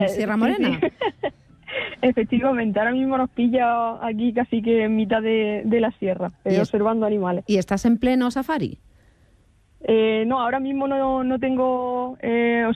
Sierra Morena. Sí. Efectivamente, ahora mismo nos pilla aquí casi que en mitad de la sierra, observando animales. ¿Y estás en pleno safari? No, ahora mismo no tengo